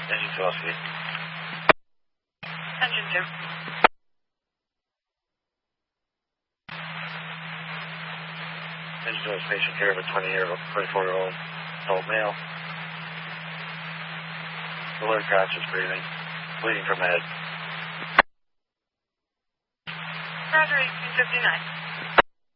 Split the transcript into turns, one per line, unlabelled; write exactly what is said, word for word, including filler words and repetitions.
Engine two, speed.
Engine two.
Engine two, patient care of a twenty-year-old, twenty-four-year-old adult male. Alert conscious breathing, bleeding from the head.
Roger, eighteen fifty-nine.